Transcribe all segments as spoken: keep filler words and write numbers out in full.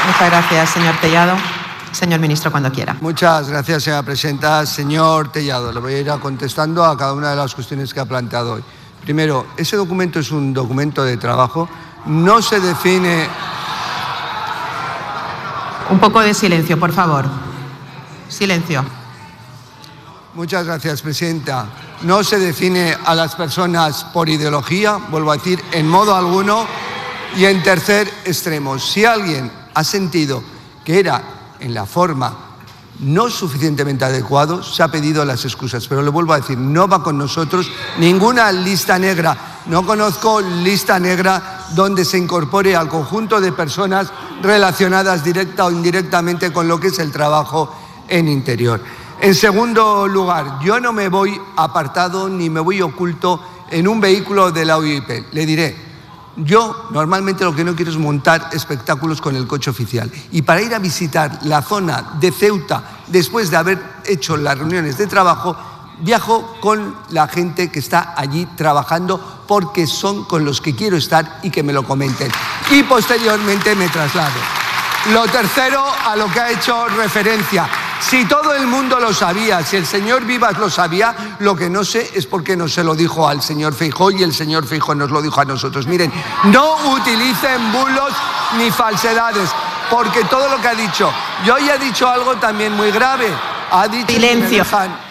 Muchas gracias, señor Tellado. Señor ministro, cuando quiera. Muchas gracias, señora presidenta. Señor Tellado, le voy a ir a contestando a cada una de las cuestiones que ha planteado hoy. Primero, ese documento es un documento de trabajo. No se define... Un poco de silencio, por favor. Silencio. Muchas gracias, presidenta. No se define a las personas por ideología, vuelvo a decir, en modo alguno. Y en tercer extremo, si alguien ha sentido que era en la forma no suficientemente adecuado, se ha pedido las excusas. Pero le vuelvo a decir, no va con nosotros ninguna lista negra. No conozco lista negra donde se incorpore al conjunto de personas relacionadas directa o indirectamente con lo que es el trabajo en interior. En segundo lugar, yo no me voy apartado ni me voy oculto en un vehículo de la O I P. Le diré, yo normalmente lo que no quiero es montar espectáculos con el coche oficial. Y para ir a visitar la zona de Ceuta, después de haber hecho las reuniones de trabajo, viajo con la gente que está allí trabajando porque son con los que quiero estar y que me lo comenten. Y posteriormente me traslado. Lo tercero, a lo que ha hecho referencia. Si todo el mundo lo sabía, si el señor Vivas lo sabía, lo que no sé es por qué no se lo dijo al señor Feijóo y el señor Feijóo nos lo dijo a nosotros. Miren, no utilicen bulos ni falsedades, porque todo lo que ha dicho, yo ya he dicho algo también muy grave. Ha dicho silencio.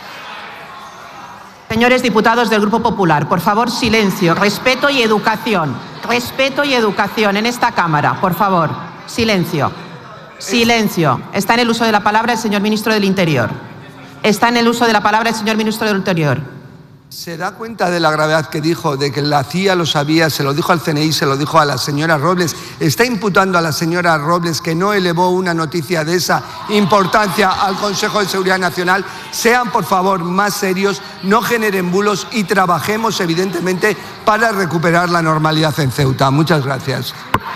Señores diputados del Grupo Popular, por favor, silencio, respeto y educación. Respeto y educación en esta Cámara, por favor. Silencio. Silencio. Está en el uso de la palabra el señor ministro del Interior. Está en el uso de la palabra el señor ministro del Interior. ¿Se da cuenta de la gravedad que dijo, de que la C I A lo sabía, se lo dijo al C N I, se lo dijo a la señora Robles? Está imputando a la señora Robles que no elevó una noticia de esa importancia al Consejo de Seguridad Nacional. Sean, por favor, más serios, no generen bulos y trabajemos, evidentemente, para recuperar la normalidad en Ceuta. Muchas gracias.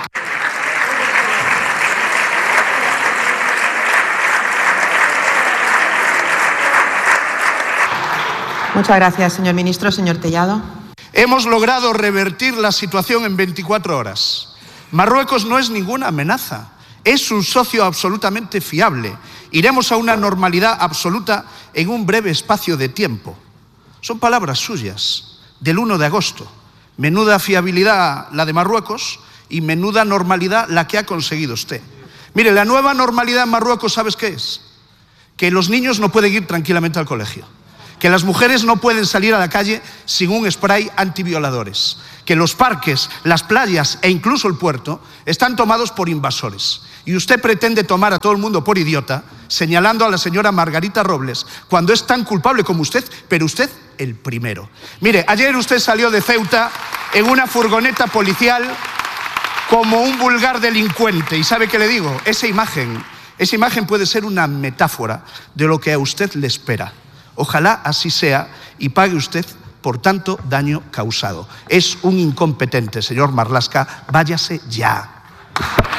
Muchas gracias, señor ministro. Señor Tellado. Hemos logrado revertir la situación en veinticuatro horas. Marruecos no es ninguna amenaza, es un socio absolutamente fiable. Iremos a una normalidad absoluta en un breve espacio de tiempo. Son palabras suyas, del uno de agosto. Menuda fiabilidad la de Marruecos y menuda normalidad la que ha conseguido usted. Mire, la nueva normalidad en Marruecos, ¿sabes qué es? Que los niños no pueden ir tranquilamente al colegio. Que las mujeres no pueden salir a la calle sin un spray antivioladores, que los parques, las playas e incluso el puerto están tomados por invasores. Y usted pretende tomar a todo el mundo por idiota, señalando a la señora Margarita Robles, cuando es tan culpable como usted, pero usted el primero. Mire, ayer usted salió de Ceuta en una furgoneta policial como un vulgar delincuente. ¿Y sabe qué le digo? Esa imagen, esa imagen puede ser una metáfora de lo que a usted le espera. Ojalá así sea y pague usted por tanto daño causado. Es un incompetente, señor Marlaska, váyase ya.